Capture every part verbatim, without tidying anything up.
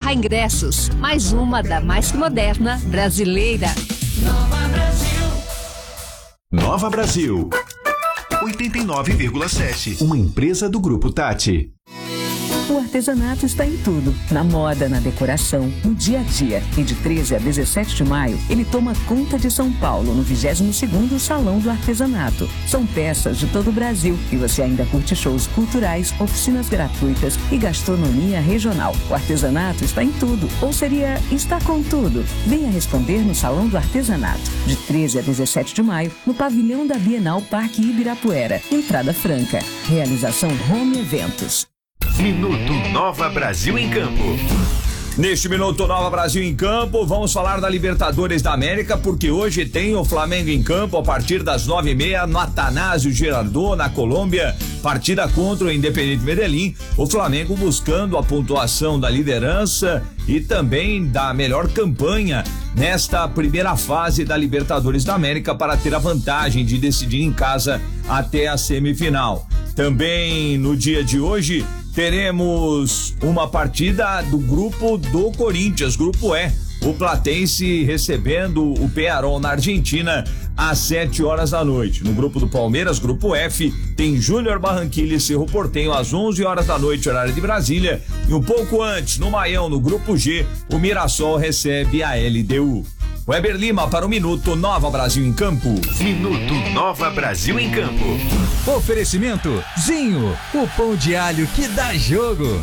Barra Ingressos, mais uma da mais que moderna brasileira. Nova Brasil. Nova Brasil. oitenta e nove vírgula sete. Uma empresa do Grupo Tati. O artesanato está em tudo, na moda, na decoração, no dia a dia. E de treze a dezessete de maio, ele toma conta de São Paulo, no vigésimo segundo Salão do Artesanato. São peças de todo o Brasil e você ainda curte shows culturais, oficinas gratuitas e gastronomia regional. O artesanato está em tudo, ou seria está com tudo. Venha responder no Salão do Artesanato, de treze a dezessete de maio, no pavilhão da Bienal Parque Ibirapuera. Entrada franca. Realização Home Eventos. Minuto Nova Brasil em Campo. Neste Minuto Nova Brasil em Campo, vamos falar da Libertadores da América, porque hoje tem o Flamengo em campo a partir das nove e meia no Atanásio Girardot, na Colômbia, partida contra o Independiente Medellín. O Flamengo buscando a pontuação da liderança e também da melhor campanha nesta primeira fase da Libertadores da América para ter a vantagem de decidir em casa até a semifinal. Também no dia de hoje teremos uma partida do grupo do Corinthians, grupo E. O Platense recebendo o Peñarol na Argentina às sete horas da noite. No grupo do Palmeiras, grupo F, tem Júnior Barranquilla e Cerro Porteño às onze horas da noite, horário de Brasília. E um pouco antes, no Maião, no grupo G, o Mirassol recebe a L D U. Weber Lima para o Minuto Nova Brasil em Campo. Minuto Nova Brasil em Campo. Oferecimento Zinho, o pão de alho que dá jogo.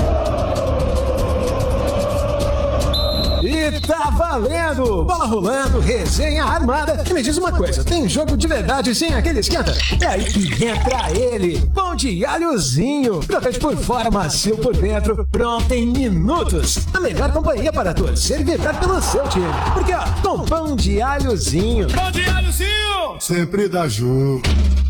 E tá valendo! Bola rolando, resenha armada. E me diz uma coisa, tem jogo de verdade sem aquele esquenta? É aí que entra ele, pão de alhozinho. Crocante por fora, macio por dentro, pronto em minutos. A melhor companhia para torcer e vibrar pelo seu time. Porque ó, com pão de alhozinho. Pão de alhozinho! Sempre dá jogo.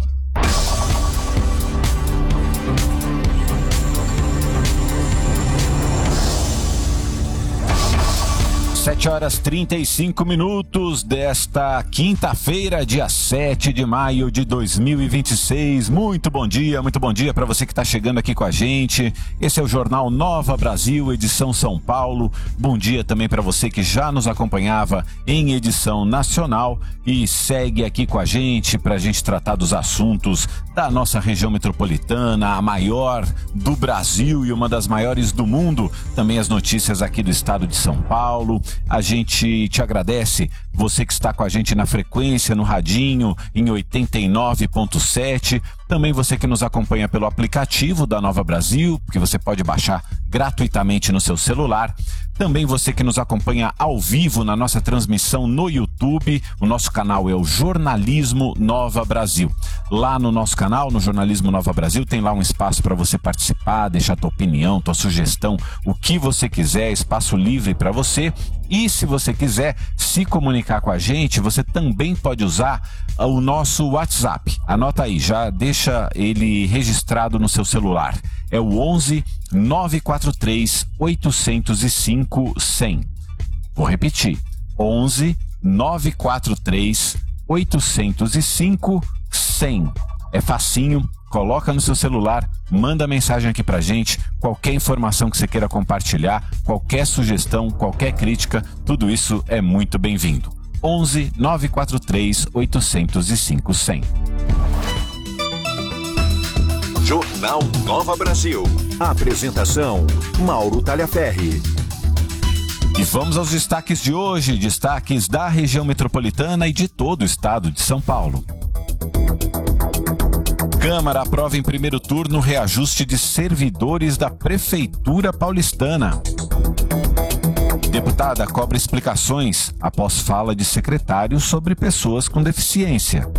sete horas e trinta e cinco minutos desta quinta-feira, dia sete de maio de dois mil e vinte e seis. Muito bom dia, muito bom dia para você que está chegando aqui com a gente. Esse é o Jornal Nova Brasil, edição São Paulo. Bom dia também para você que já nos acompanhava em edição nacional e segue aqui com a gente para a gente tratar dos assuntos da nossa região metropolitana, a maior do Brasil e uma das maiores do mundo. Também as notícias aqui do estado de São Paulo. A gente te agradece, você que está com a gente na frequência, no radinho, em oitenta e nove ponto sete. Também você que nos acompanha pelo aplicativo da Nova Brasil, que você pode baixar gratuitamente no seu celular. Também você que nos acompanha ao vivo na nossa transmissão no YouTube. O nosso canal é o Jornalismo Nova Brasil. Lá no nosso canal, no Jornalismo Nova Brasil, tem lá um espaço para você participar, deixar tua opinião, tua sugestão, o que você quiser, espaço livre para você. E se você quiser se comunicar com a gente, você também pode usar o nosso WhatsApp. Anota aí, já deixa ele registrado no seu celular. É o onze nove quatro três oito zero cinco cem. Vou repetir. onze nove quatro três oito zero cinco cem. É facinho. Coloca no seu celular, manda mensagem aqui pra gente, qualquer informação que você queira compartilhar, qualquer sugestão, qualquer crítica, tudo isso é muito bem-vindo. onze nove quatro três oito zero cinco cem. Jornal Nova Brasil. Apresentação: Mauro Talhaferri. E vamos aos destaques de hoje, destaques da região metropolitana e de todo o estado de São Paulo. Câmara aprova em primeiro turno reajuste de servidores da Prefeitura paulistana. Deputada cobra explicações após fala de secretário sobre pessoas com deficiência.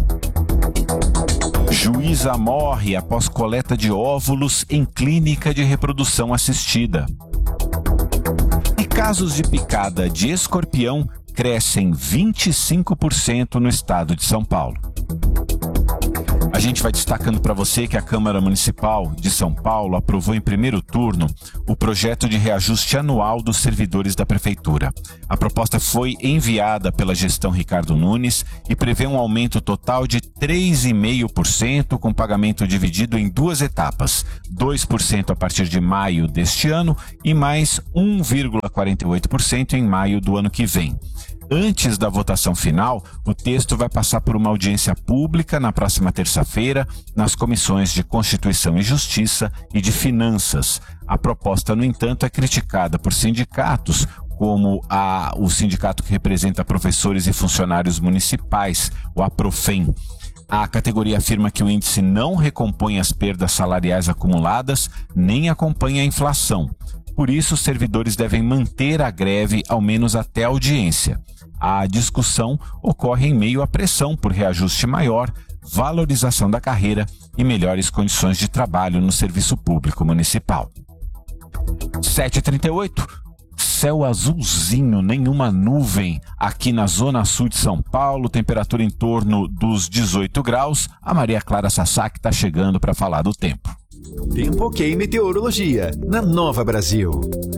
Juíza morre após coleta de óvulos em clínica de reprodução assistida. E casos de picada de escorpião crescem vinte e cinco por cento no estado de São Paulo. A gente vai destacando para você que a Câmara Municipal de São Paulo aprovou em primeiro turno o projeto de reajuste anual dos servidores da Prefeitura. A proposta foi enviada pela gestão Ricardo Nunes e prevê um aumento total de três vírgula cinco por cento, com pagamento dividido em duas etapas, dois por cento a partir de maio deste ano e mais um vírgula quarenta e oito por cento em maio do ano que vem. Antes da votação final, o texto vai passar por uma audiência pública na próxima terça-feira nas comissões de Constituição e Justiça e de Finanças. A proposta, no entanto, é criticada por sindicatos, como a, o sindicato que representa professores e funcionários municipais, o APROFEM. A categoria afirma que o índice não recompõe as perdas salariais acumuladas, nem acompanha a inflação. Por isso, os servidores devem manter a greve ao menos até a audiência. A discussão ocorre em meio à pressão por reajuste maior, valorização da carreira e melhores condições de trabalho no serviço público municipal. sete e trinta e oito. Céu azulzinho, nenhuma nuvem aqui na zona sul de São Paulo, temperatura em torno dos dezoito graus. A Maria Clara Sasaki está chegando para falar do tempo. Tempo ok meteorologia, na Nova Brasil.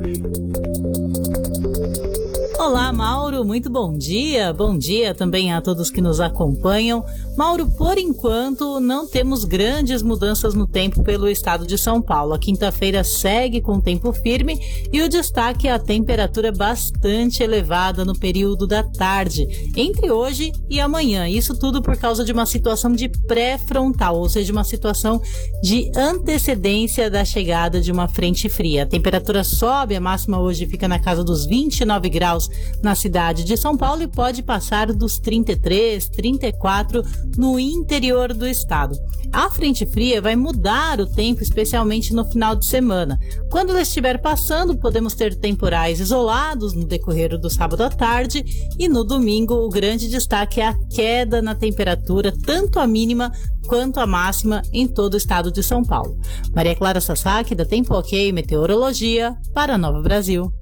Olá, Mauro, muito bom dia. Bom dia também a todos que nos acompanham. Mauro, por enquanto não temos grandes mudanças no tempo pelo estado de São Paulo. A quinta-feira segue com tempo firme e o destaque é a temperatura bastante elevada no período da tarde, entre hoje e amanhã. Isso tudo por causa de uma situação de pré-frontal, ou seja, uma situação de antecedência da chegada de uma frente fria. A temperatura sobe, a máxima hoje fica na casa dos vinte e nove graus na cidade de São Paulo e pode passar dos trinta e três, trinta e quatro no interior do estado. A frente fria vai mudar o tempo, especialmente no final de semana. Quando ela estiver passando, podemos ter temporais isolados no decorrer do sábado à tarde e no domingo o grande destaque é a queda na temperatura, tanto a mínima quanto a máxima em todo o estado de São Paulo. Maria Clara Sasaki, da Tempo Ok Meteorologia, para a Nova Brasil.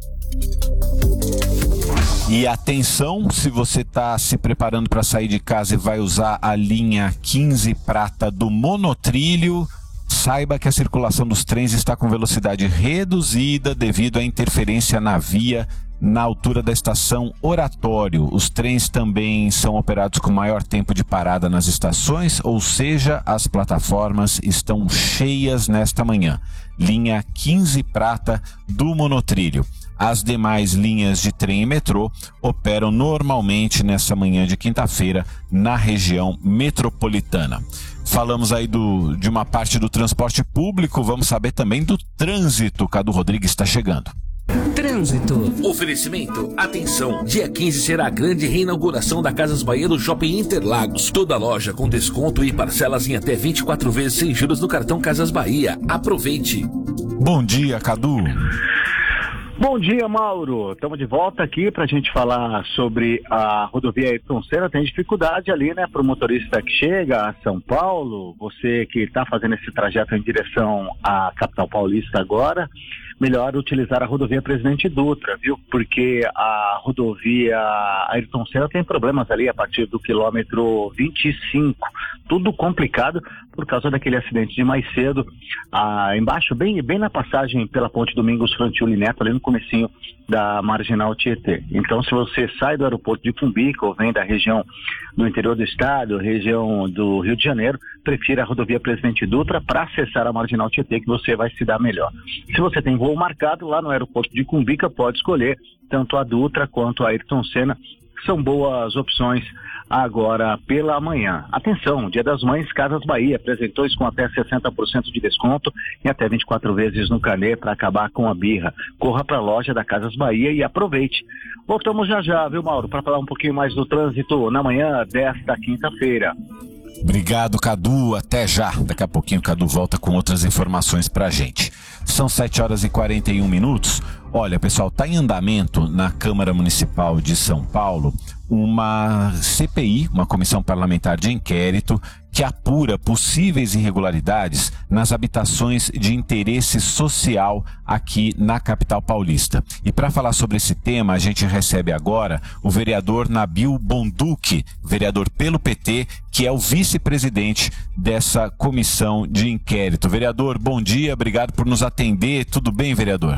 E atenção, se você está se preparando para sair de casa e vai usar a linha quinze prata do monotrilho, saiba que a circulação dos trens está com velocidade reduzida devido à interferência na via na altura da estação Oratório. Os trens também são operados com maior tempo de parada nas estações, ou seja, as plataformas estão cheias nesta manhã. Linha quinze prata do monotrilho. As demais linhas de trem e metrô operam normalmente nessa manhã de quinta-feira na região metropolitana. Falamos aí do, de uma parte do transporte público, vamos saber também do trânsito. Cadu Rodrigues está chegando. Trânsito. Oferecimento. Atenção, dia quinze será a grande reinauguração da Casas Bahia do Shopping Interlagos. Toda loja com desconto e parcelas em até vinte e quatro vezes sem juros no cartão Casas Bahia. Aproveite. Bom dia, Cadu. Bom dia, Mauro. Estamos de volta aqui para a gente falar sobre a rodovia Ayrton Senna. Tem dificuldade ali, né, para o motorista que chega a São Paulo, você que está fazendo esse trajeto em direção à capital paulista agora, melhor utilizar a rodovia Presidente Dutra, viu? Porque a rodovia Ayrton Senna tem problemas ali a partir do quilômetro vinte e cinco. Tudo complicado por causa daquele acidente de mais cedo, ah, embaixo, bem, bem na passagem pela ponte Domingos Frantiuli Neto, ali no comecinho da Marginal Tietê. Então, se você sai do aeroporto de Cumbica ou vem da região do interior do estado, região do Rio de Janeiro, prefira a rodovia Presidente Dutra para acessar a Marginal Tietê, que você vai se dar melhor. Se você tem voo marcado lá no aeroporto de Cumbica, pode escolher tanto a Dutra quanto a Ayrton Senna. São boas opções agora pela manhã. Atenção, Dia das Mães, Casas Bahia apresentou isso com até sessenta por cento de desconto e até vinte e quatro vezes no carnê para acabar com a birra. Corra para a loja da Casas Bahia e aproveite. Voltamos já já, viu, Mauro, para falar um pouquinho mais do trânsito na manhã desta quinta-feira. Obrigado, Cadu. Até já. Daqui a pouquinho o Cadu volta com outras informações pra gente. São sete horas e quarenta e um minutos. Olha, pessoal, está em andamento na Câmara Municipal de São Paulo uma C P I, uma comissão parlamentar de inquérito, que apura possíveis irregularidades nas habitações de interesse social aqui na capital paulista. E para falar sobre esse tema, a gente recebe agora o vereador Nabil Bonduki, vereador pelo P T, que é o vice-presidente dessa comissão de inquérito. Vereador, bom dia, obrigado por nos atender. Tudo bem, vereador?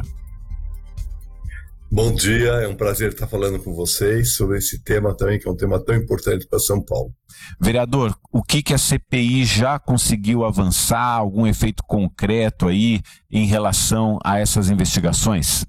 Bom dia, é um prazer estar falando com vocês sobre esse tema também, que é um tema tão importante para São Paulo. Vereador, o que, que a C P I já conseguiu avançar, algum efeito concreto aí em relação a essas investigações?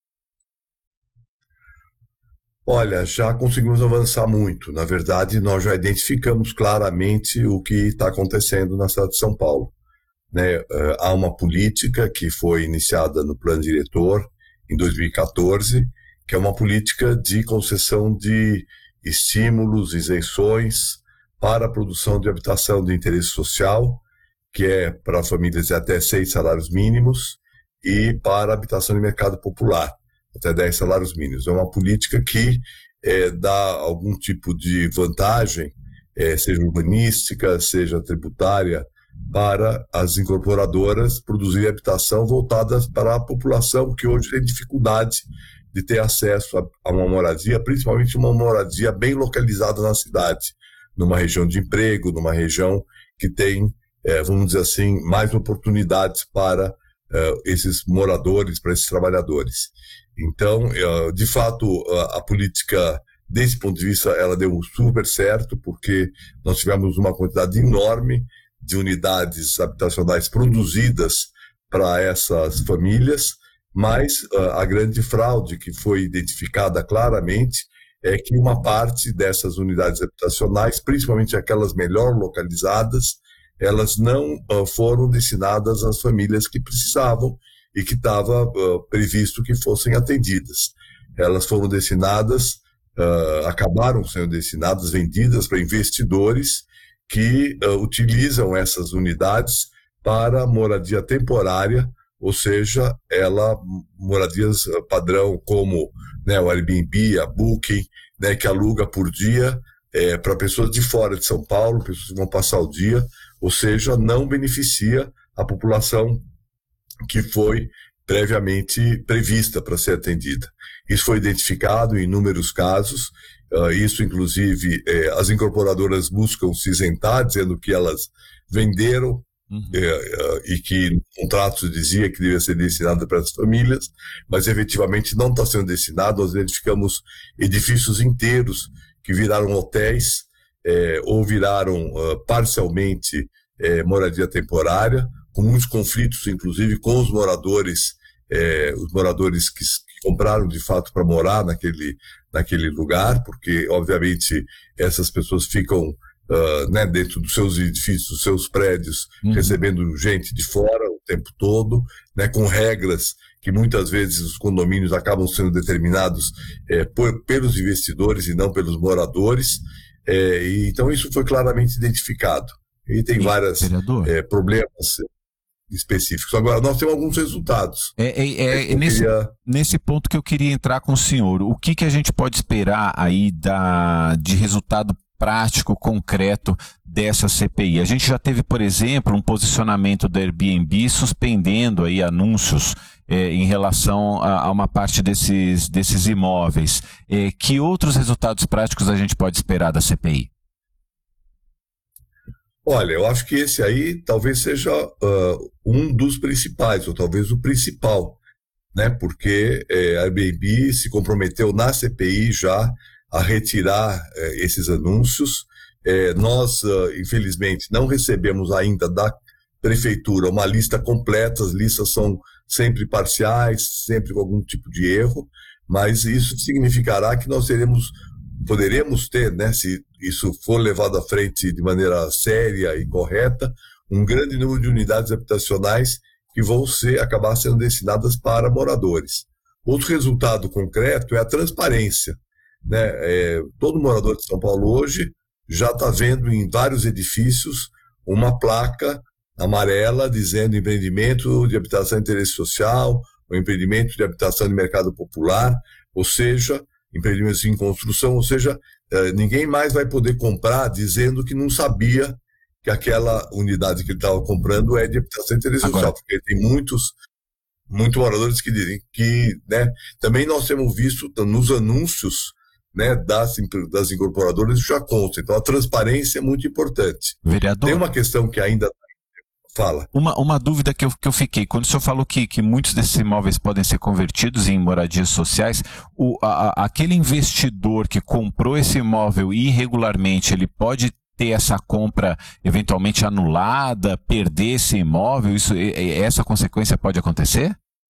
Olha, já conseguimos avançar muito. Na verdade, nós já identificamos claramente o que está acontecendo na cidade de São Paulo. Né? Uh, há uma política que foi iniciada no plano diretor em dois mil e quatorze, que é uma política de concessão de estímulos, isenções para a produção de habitação de interesse social, que é para famílias de até seis salários mínimos, e para a habitação de mercado popular, até dez salários mínimos. É uma política que é, dá algum tipo de vantagem, é, seja urbanística, seja tributária, para as incorporadoras produzirem habitação voltadas para a população que hoje tem dificuldade de ter acesso a, a uma moradia, principalmente uma moradia bem localizada na cidade, numa região de emprego, numa região que tem, é, vamos dizer assim, mais oportunidades para é, esses moradores, para esses trabalhadores. Então, é, de fato, a, a política, desse ponto de vista, ela deu super certo, porque nós tivemos uma quantidade enorme de unidades habitacionais produzidas para essas famílias, mas uh, a grande fraude que foi identificada claramente é que uma parte dessas unidades habitacionais, principalmente aquelas melhor localizadas, elas não uh, foram destinadas às famílias que precisavam e que estava uh, previsto que fossem atendidas. Elas foram destinadas, uh, acabaram sendo destinadas, vendidas para investidores que uh, utilizam essas unidades para moradia temporária, ou seja, ela moradias uh, padrão como, né, o Airbnb, a Booking, né, que aluga por dia é, para pessoas de fora de São Paulo, pessoas que vão passar o dia, ou seja, não beneficia a população que foi previamente prevista para ser atendida. Isso foi identificado em inúmeros casos. Uh, isso, inclusive, eh, as incorporadoras buscam se isentar, dizendo que elas venderam uhum. eh, uh, e que no contrato dizia que devia ser destinado para as famílias, mas efetivamente não está sendo destinado. Nós identificamos edifícios inteiros que viraram hotéis eh, ou viraram uh, parcialmente eh, moradia temporária, com muitos conflitos, inclusive, com os moradores, eh, os moradores que compraram de fato para morar naquele, naquele lugar, porque obviamente essas pessoas ficam uh, né, dentro dos seus edifícios, dos seus prédios, uhum. recebendo gente de fora o tempo todo, né, com regras que muitas vezes os condomínios acabam sendo determinados é, por, pelos investidores e não pelos moradores, é, e, então isso foi claramente identificado. E tem vários é, problemas específicos. Agora, nós temos alguns resultados. É, é, é, é nesse, queria... nesse ponto que eu queria entrar com o senhor. O que, que a gente pode esperar aí da, de resultado prático, concreto dessa C P I? A gente já teve, por exemplo, um posicionamento da Airbnb suspendendo aí anúncios é, em relação a, a uma parte desses, desses imóveis. É, que outros resultados práticos a gente pode esperar da C P I? Olha, eu acho que esse aí talvez seja uh, um dos principais, ou talvez o principal, né? Porque é, a Airbnb se comprometeu na C P I já a retirar é, esses anúncios. É, nós, uh, infelizmente, não recebemos ainda da prefeitura uma lista completa, as listas são sempre parciais, sempre com algum tipo de erro, mas isso significará que nós teremos, poderemos ter, né, se isso for levado à frente de maneira séria e correta, um grande número de unidades habitacionais que vão ser, acabar sendo destinadas para moradores. Outro resultado concreto é a transparência, né? É, todo morador de São Paulo hoje já está vendo em vários edifícios uma placa amarela dizendo empreendimento de habitação de interesse social, ou empreendimento de habitação de mercado popular, ou seja, empreendimentos em construção, ou seja, ninguém mais vai poder comprar dizendo que não sabia que que aquela unidade que ele estava comprando é de habitação de interesse social, porque tem muitos, muitos moradores que dizem que, né, também nós temos visto nos anúncios, né, das, das incorporadoras já consta. Então a transparência é muito importante. Vereador, tem uma questão que ainda fala. Uma, uma dúvida que eu, que eu fiquei, quando o senhor falou que, que muitos desses imóveis podem ser convertidos em moradias sociais, o, a, a, aquele investidor que comprou esse imóvel irregularmente, ele pode ter essa compra eventualmente anulada, perder esse imóvel, isso, essa consequência pode acontecer?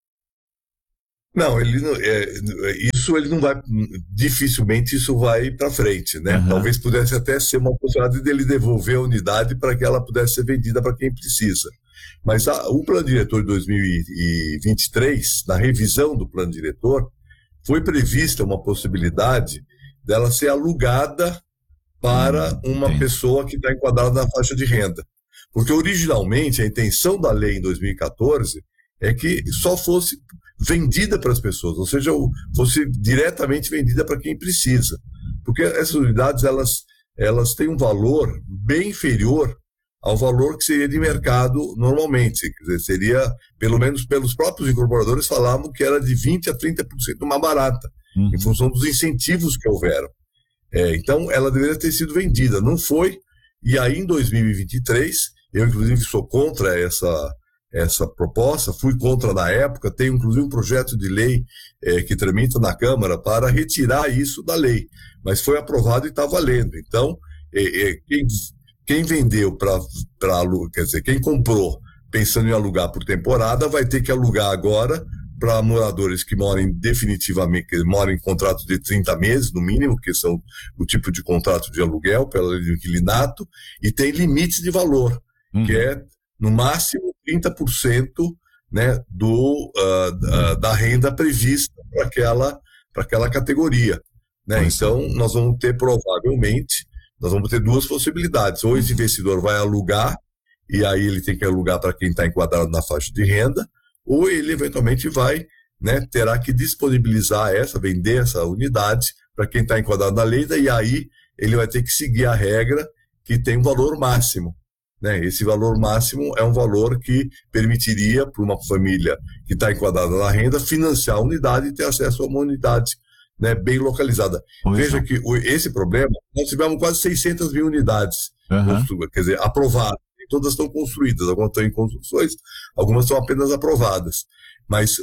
Não, ele não, é, isso ele não vai, dificilmente isso vai para frente, né? Uhum. Talvez pudesse até ser uma possibilidade dele devolver a unidade para que ela pudesse ser vendida para quem precisa. Mas a, o plano diretor de dois mil e vinte e três, na revisão do plano diretor, foi prevista uma possibilidade dela ser alugada para uma Entendi. pessoa que está enquadrada na faixa de renda. Porque originalmente a intenção da lei em dois mil e quatorze é que só fosse vendida para as pessoas, ou seja, fosse diretamente vendida para quem precisa. Porque essas unidades, elas, elas têm um valor bem inferior ao valor que seria de mercado normalmente. Quer dizer, seria, pelo menos pelos próprios incorporadores, falavam que era de vinte a trinta por cento mais barata, uhum. em função dos incentivos que houveram. É, então, ela deveria ter sido vendida, não foi, e aí em dois mil e vinte e três, eu inclusive sou contra essa... essa proposta, fui contra na época, tem inclusive um projeto de lei é, que tramita na Câmara para retirar isso da lei, mas foi aprovado e está valendo. Então, é, é, quem, quem vendeu para alugar, quer dizer, quem comprou pensando em alugar por temporada, vai ter que alugar agora para moradores que moram definitivamente, que moram em contrato de trinta meses, no mínimo, que são o tipo de contrato de aluguel, pela lei de inquilinato, e tem limites de valor, uhum. que é no máximo trinta por cento, né, do, uh, da renda prevista para aquela, para aquela categoria. Né? Então, nós vamos ter provavelmente, nós vamos ter duas possibilidades. Ou esse investidor vai alugar, e aí ele tem que alugar para quem está enquadrado na faixa de renda, ou ele eventualmente vai, né, terá que disponibilizar essa, vender essa unidade para quem está enquadrado na lei, e aí ele vai ter que seguir a regra que tem um valor máximo. Né, esse valor máximo é um valor que permitiria para uma família que está enquadrada na renda financiar a unidade e ter acesso a uma unidade, né, bem localizada. Pois Veja é. que o, esse problema, nós tivemos quase seiscentas mil unidades, uhum. quer dizer, aprovadas. Todas estão construídas, algumas estão em construções, algumas são apenas aprovadas. Mas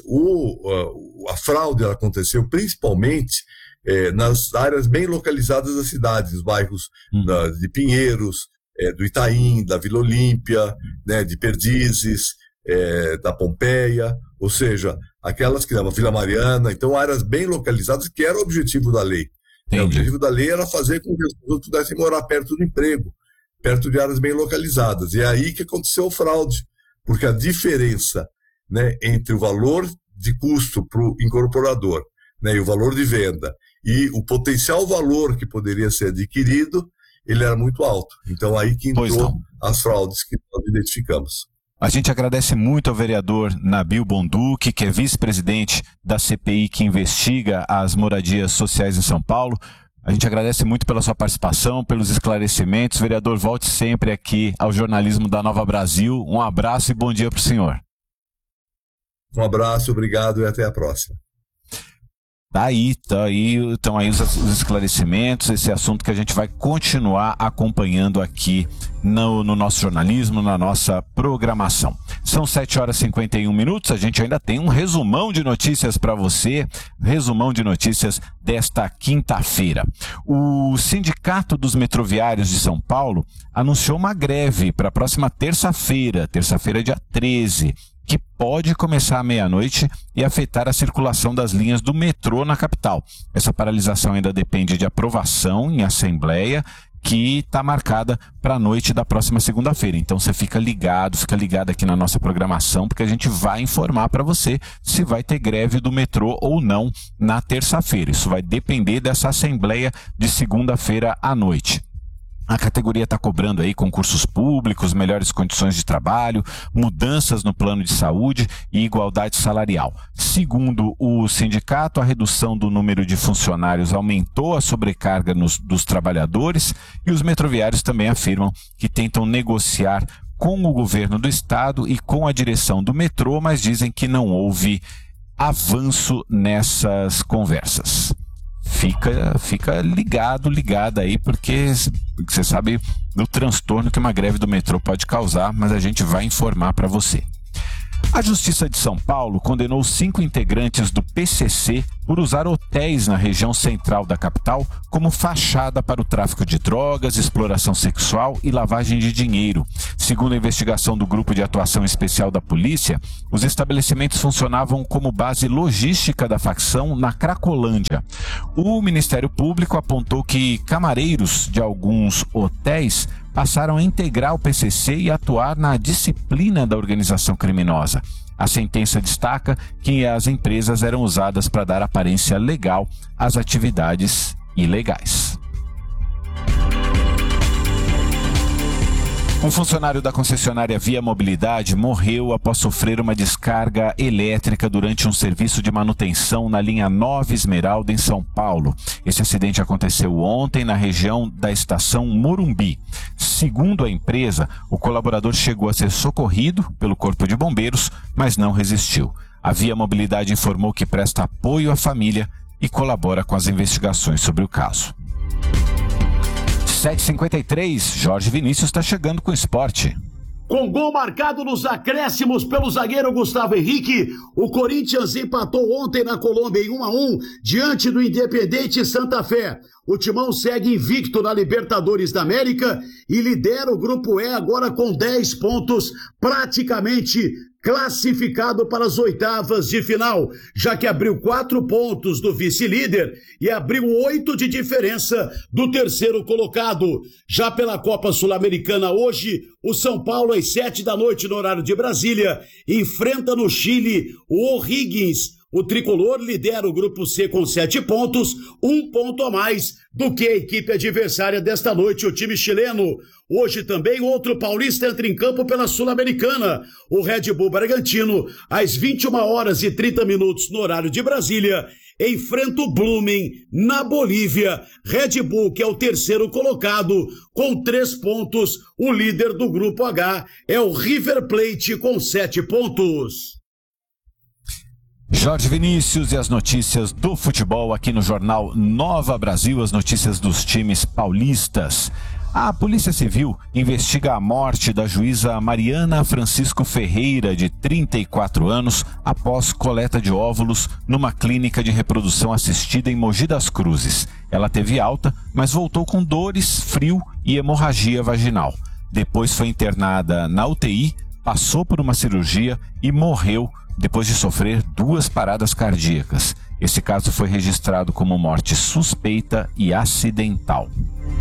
o, a, a fraude aconteceu principalmente é, nas áreas bem localizadas da cidade, os bairros uhum. da, de Pinheiros, É, do Itaim, da Vila Olímpia, né, de Perdizes, é, da Pompeia, ou seja, aquelas que davam Vila Mariana, então áreas bem localizadas, que era o objetivo da lei. É, o objetivo da lei era fazer com que as pessoas pudessem morar perto do emprego, perto de áreas bem localizadas. E é aí que aconteceu o fraude, porque a diferença, né, entre o valor de custo para o incorporador, né, e o valor de venda, e o potencial valor que poderia ser adquirido, ele era muito alto. Então aí que entrou as fraudes que nós identificamos. A gente agradece muito ao vereador Nabil Bonduque, que é vice-presidente da C P I que investiga as moradias sociais em São Paulo. A gente agradece muito pela sua participação, pelos esclarecimentos. Vereador, volte sempre aqui ao jornalismo da Nova Brasil. Um abraço e bom dia para o senhor. Um abraço, obrigado e até a próxima. Tá aí, tá aí, estão aí os, os esclarecimentos, esse assunto que a gente vai continuar acompanhando aqui no, no nosso jornalismo, na nossa programação. São sete horas e cinquenta e um minutos, a gente ainda tem um resumão de notícias para você, resumão de notícias desta quinta-feira. O Sindicato dos Metroviários de São Paulo anunciou uma greve para a próxima terça-feira, terça-feira dia treze, que pode começar à meia-noite e afetar a circulação das linhas do metrô na capital. Essa paralisação ainda depende de aprovação em assembleia, que está marcada para a noite da próxima segunda-feira. Então você fica ligado, fica ligado aqui na nossa programação, porque a gente vai informar para você se vai ter greve do metrô ou não na terça-feira. Isso vai depender dessa assembleia de segunda-feira à noite. A categoria está cobrando aí concursos públicos, melhores condições de trabalho, mudanças no plano de saúde e igualdade salarial. Segundo o sindicato, a redução do número de funcionários aumentou a sobrecarga nos, dos trabalhadores, e os metroviários também afirmam que tentam negociar com o governo do estado e com a direção do metrô, mas dizem que não houve avanço nessas conversas. Fica, fica ligado, ligada aí, porque você sabe do transtorno que uma greve do metrô pode causar, mas a gente vai informar para você. A Justiça de São Paulo condenou cinco integrantes do P C C por usar hotéis na região central da capital como fachada para o tráfico de drogas, exploração sexual e lavagem de dinheiro. Segundo a investigação do Grupo de Atuação Especial da Polícia, os estabelecimentos funcionavam como base logística da facção na Cracolândia. O Ministério Público apontou que camareiros de alguns hotéis passaram a integrar o P C C e atuar na disciplina da organização criminosa. A sentença destaca que as empresas eram usadas para dar aparência legal às atividades ilegais. Um funcionário da concessionária Via Mobilidade morreu após sofrer uma descarga elétrica durante um serviço de manutenção na linha nove Esmeralda, em São Paulo. Esse acidente aconteceu ontem na região da estação Morumbi. Segundo a empresa, o colaborador chegou a ser socorrido pelo Corpo de Bombeiros, mas não resistiu. A Via Mobilidade informou que presta apoio à família e colabora com as investigações sobre o caso. sete e cinquenta e três, Jorge Vinícius está chegando com o esporte. Com gol marcado nos acréscimos pelo zagueiro Gustavo Henrique, o Corinthians empatou ontem na Colômbia em um a um diante do Independiente Santa Fé. O Timão segue invicto na Libertadores da América e lidera o Grupo E agora com dez pontos, praticamente classificado para as oitavas de final, já que abriu quatro pontos do vice-líder e abriu oito de diferença do terceiro colocado. Já pela Copa Sul-Americana hoje, o São Paulo às sete da noite no horário de Brasília enfrenta no Chile o O'Higgins. O tricolor lidera o Grupo C com sete pontos, um ponto a mais do que a equipe adversária desta noite, o time chileno. Hoje também outro paulista entra em campo pela Sul-Americana. O Red Bull Bragantino, às vinte e uma horas e trinta minutos no horário de Brasília, enfrenta o Blooming na Bolívia. Red Bull, que é o terceiro colocado, com três pontos. O líder do Grupo H é o River Plate com sete pontos. Jorge Vinícius e as notícias do futebol aqui no Jornal Nova Brasil, as notícias dos times paulistas. A Polícia Civil investiga a morte da juíza Mariana Francisco Ferreira, de trinta e quatro anos, após coleta de óvulos numa clínica de reprodução assistida em Mogi das Cruzes. Ela teve alta, mas voltou com dores, frio e hemorragia vaginal. Depois foi internada na U T I, passou por uma cirurgia e morreu depois de sofrer duas paradas cardíacas. Esse caso foi registrado como morte suspeita e acidental.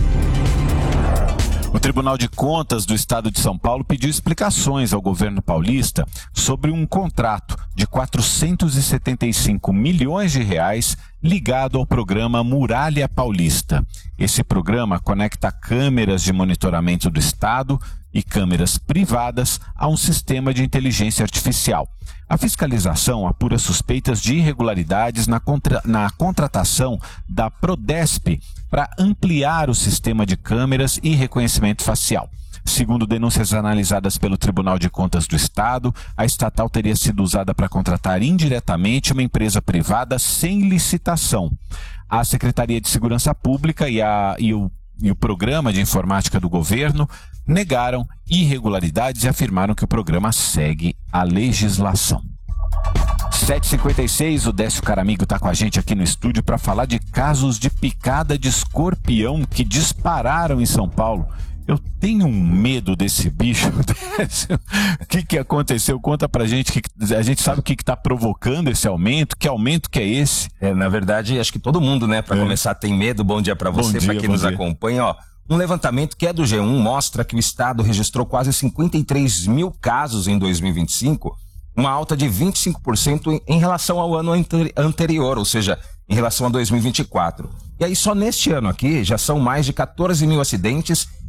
O Tribunal de Contas do Estado de São Paulo pediu explicações ao governo paulista sobre um contrato de quatrocentos e setenta e cinco milhões de reais ligado ao programa Muralha Paulista. Esse programa conecta câmeras de monitoramento do Estado e câmeras privadas a um sistema de inteligência artificial. A fiscalização apura suspeitas de irregularidades na, contra... na contratação da Prodesp para ampliar o sistema de câmeras e reconhecimento facial. Segundo denúncias analisadas pelo Tribunal de Contas do Estado, a estatal teria sido usada para contratar indiretamente uma empresa privada sem licitação. A Secretaria de Segurança Pública e, a... e, o... e o Programa de Informática do Governo negaram irregularidades e afirmaram que o programa segue a legislação. sete e cinquenta e seis, o Décio Caramigo está com a gente aqui no estúdio para falar de casos de picada de escorpião que dispararam em São Paulo. Eu tenho um medo desse bicho, Décio. O que, que aconteceu? Conta pra gente, que a gente sabe o que está provocando esse aumento, que aumento que é esse? É, na verdade, acho que todo mundo, né, para é. começar, tem medo. Bom dia para você, para quem nos dia. acompanha, ó. Um levantamento que é do G um mostra que o estado registrou quase cinquenta e três mil casos em dois mil e vinte e cinco, uma alta de vinte e cinco por cento em relação ao ano anterior, ou seja, em relação a dois mil e vinte e quatro. E aí só neste ano aqui já são mais de quatorze mil acidentes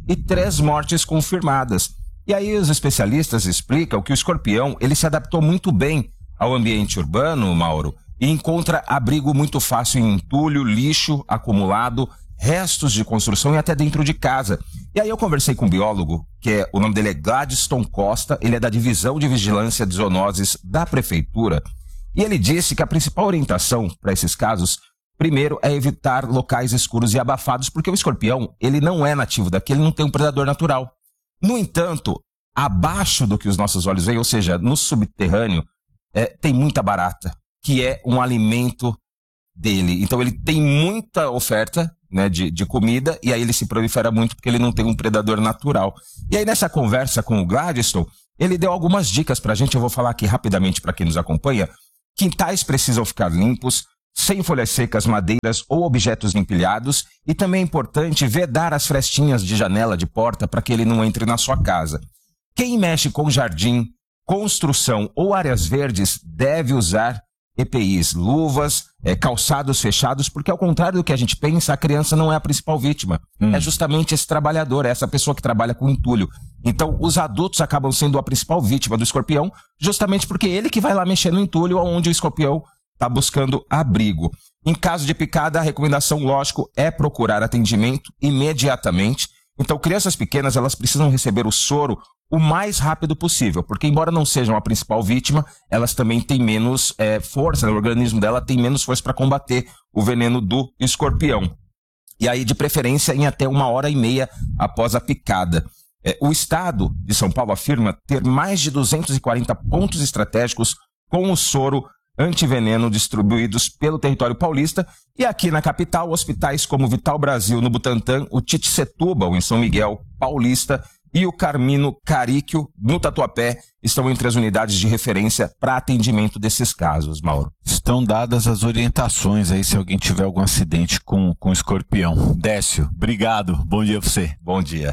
e três mortes confirmadas. E aí os especialistas explicam que o escorpião ele se adaptou muito bem ao ambiente urbano, Mauro, e encontra abrigo muito fácil em entulho, lixo acumulado, restos de construção e até dentro de casa. E aí eu conversei com um biólogo, que é, o nome dele é Gladstone Costa, ele é da Divisão de Vigilância de Zoonoses da Prefeitura, e ele disse que a principal orientação para esses casos, primeiro, é evitar locais escuros e abafados, porque o escorpião, ele não é nativo daqui, ele não tem um predador natural. No entanto, abaixo do que os nossos olhos veem, ou seja, no subterrâneo, é, tem muita barata, que é um alimento dele. Então ele tem muita oferta, né, de, de comida, e aí ele se prolifera muito porque ele não tem um predador natural. E aí nessa conversa com o Gladstone, ele deu algumas dicas pra gente, eu vou falar aqui rapidamente para quem nos acompanha. Quintais precisam ficar limpos, sem folhas secas, madeiras ou objetos empilhados, e também é importante vedar as frestinhas de janela, de porta, para que ele não entre na sua casa. Quem mexe com jardim, construção ou áreas verdes deve usar E P Is, luvas, é, calçados fechados, porque ao contrário do que a gente pensa, a criança não é a principal vítima. Hum. É justamente esse trabalhador, é essa pessoa que trabalha com entulho. Então, os adultos acabam sendo a principal vítima do escorpião, justamente porque é ele que vai lá mexer no entulho onde o escorpião está buscando abrigo. Em caso de picada, a recomendação, lógico, é procurar atendimento imediatamente. Então, crianças pequenas, elas precisam receber o soro o mais rápido possível, porque embora não sejam a principal vítima, elas também têm menos é, força, né? O organismo dela tem menos força para combater o veneno do escorpião. E aí, de preferência, em até uma hora e meia após a picada. É, o estado de São Paulo afirma ter mais de duzentos e quarenta pontos estratégicos com o soro antiveneno distribuídos pelo território paulista, e aqui na capital, hospitais como Vital Brasil no Butantã, o Tite Setúbal em São Miguel Paulista e o Carmino Caríquio no Tatuapé estão entre as unidades de referência para atendimento desses casos, Mauro. Estão dadas as orientações aí se alguém tiver algum acidente com, com escorpião. Décio, obrigado. Bom dia pra você. Bom dia.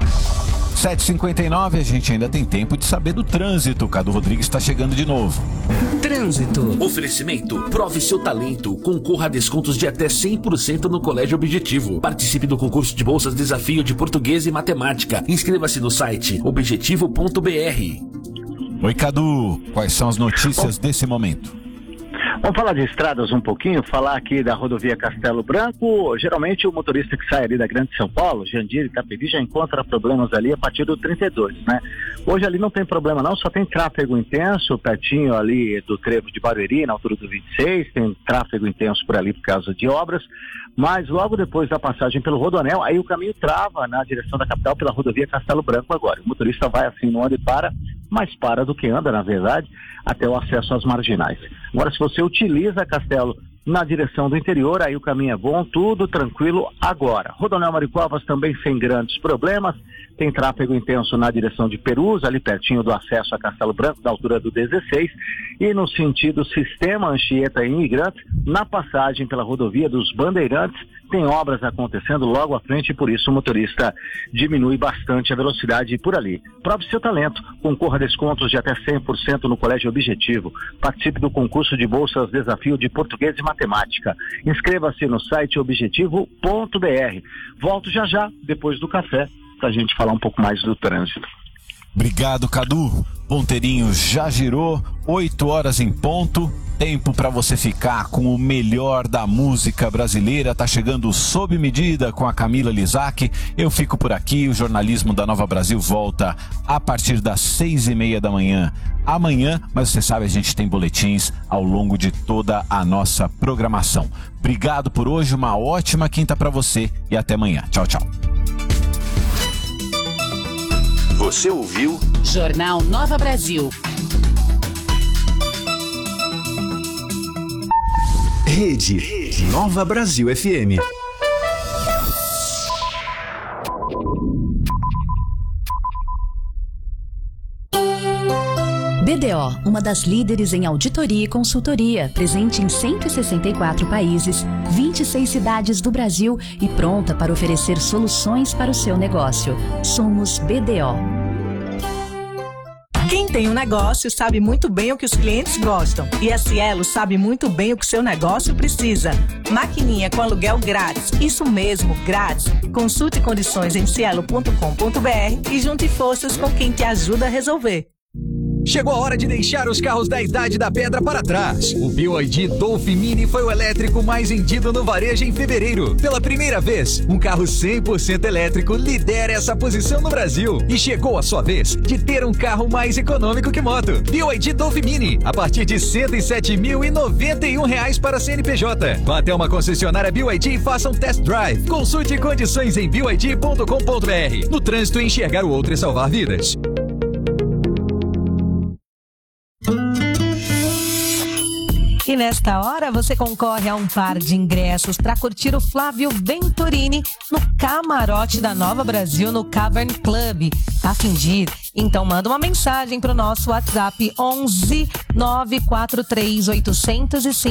sete e cinquenta e nove, a gente ainda tem tempo de saber do trânsito. O Cadu Rodrigues está chegando de novo. Trânsito. Oferecimento. Prove seu talento. Concorra a descontos de até cem por cento no Colégio Objetivo. Participe do concurso de bolsas Desafio de Português e Matemática. Inscreva-se no site objetivo ponto b r. Oi, Cadu. Quais são as notícias desse momento? Vamos falar de estradas um pouquinho, falar aqui da rodovia Castelo Branco. Geralmente o motorista que sai ali da Grande São Paulo, Jandira e Itapevi, já encontra problemas ali a partir do trinta e dois, né? Hoje ali não tem problema não, só tem tráfego intenso, pertinho ali do trevo de Barueri, na altura do vinte e seis, tem tráfego intenso por ali por causa de obras, mas logo depois da passagem pelo Rodoanel, aí o caminho trava na direção da capital pela rodovia Castelo Branco agora. O motorista vai assim, não anda e para, mais para do que anda, na verdade, até o acesso às marginais. Agora, se você utiliza Castelo na direção do interior, aí o caminho é bom, tudo tranquilo agora. Rodoanel Maricoavas também sem grandes problemas, tem tráfego intenso na direção de Perus, ali pertinho do acesso a Castelo Branco, da altura do dezesseis, e no sentido Sistema Anchieta e Imigrantes, na passagem pela rodovia dos Bandeirantes, tem obras acontecendo logo à frente e por isso o motorista diminui bastante a velocidade por ali. Prove seu talento, concorra a descontos de até cem por cento no Colégio Objetivo, participe do concurso de bolsas Desafio de Português e Matemática. Inscreva-se no site objetivo ponto b r. Volto já já, depois do café, para a gente falar um pouco mais do trânsito. Obrigado, Cadu. Ponteirinho já girou, oito horas em ponto. Tempo para você ficar com o melhor da música brasileira. Tá chegando Sob Medida com a Camila Lizac. Eu fico por aqui. O jornalismo da Nova Brasil volta a partir das seis e meia da manhã amanhã, mas você sabe, a gente tem boletins ao longo de toda a nossa programação. Obrigado por hoje, uma ótima quinta para você e até amanhã. Tchau, tchau. Você ouviu Jornal Nova Brasil. Rede Nova Brasil F M. B D O, uma das líderes em auditoria e consultoria, presente em cento e sessenta e quatro países, vinte e seis cidades do Brasil e pronta para oferecer soluções para o seu negócio. Somos B D O. Quem tem um negócio sabe muito bem o que os clientes gostam. E a Cielo sabe muito bem o que seu negócio precisa. Maquininha com aluguel grátis. Isso mesmo, grátis. Consulte condições em cielo ponto com ponto br e junte forças com quem te ajuda a resolver. Chegou a hora de deixar os carros da Idade da Pedra para trás. O B Y D Dolphin Mini foi o elétrico mais vendido no varejo em fevereiro. Pela primeira vez, um carro cem por cento elétrico lidera essa posição no Brasil. E chegou a sua vez de ter um carro mais econômico que moto. B Y D Dolphin Mini, a partir de cento e sete mil e noventa e um reais para C N P J. Vá até uma concessionária B Y D e faça um test drive. Consulte condições em b y d ponto com ponto br. No trânsito, enxergar o outro e salvar vidas. E nesta hora você concorre a um par de ingressos para curtir o Flávio Venturini no camarote da Nova Brasil no Cavern Club. Tá a fim de ir? Então manda uma mensagem para o nosso WhatsApp onze nove quatro três oito zero cinco